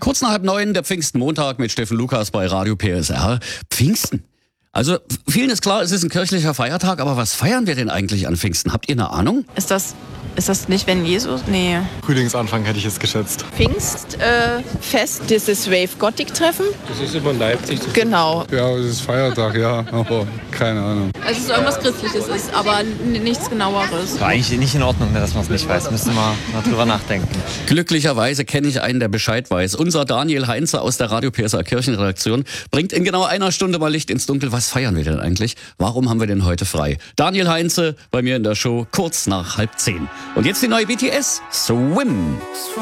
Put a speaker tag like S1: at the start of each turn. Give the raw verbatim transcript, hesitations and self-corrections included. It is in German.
S1: Kurz nach halb neun, der Pfingstmontag mit Steffen Lukas bei Radio P S R. Pfingsten. Also vielen ist klar, es ist ein kirchlicher Feiertag, aber was feiern wir denn eigentlich an Pfingsten? Habt ihr eine Ahnung?
S2: Ist das, ist das nicht, wenn Jesus... Nee.
S3: Frühlingsanfang hätte ich es geschätzt.
S4: Pfingstfest, äh, Fest, dieses Wave-Gothic-Treffen.
S5: Das ist über Leipzig.
S4: Genau.
S6: Ja, es ist Feiertag, ja, aber keine Ahnung.
S2: Also es ist irgendwas Christliches ist, aber n- nichts Genaueres.
S7: War eigentlich nicht in Ordnung, dass man es nicht weiß. Müssen wir mal drüber nachdenken.
S1: Glücklicherweise kenne ich einen, der Bescheid weiß. Unser Daniel Heinze aus der Radio P S R Kirchenredaktion bringt in genau einer Stunde mal Licht ins Dunkel. Was feiern wir denn eigentlich? Warum haben wir denn heute frei? Daniel Heinze bei mir in der Show kurz nach halb zehn. Und jetzt die neue B T S, Swim.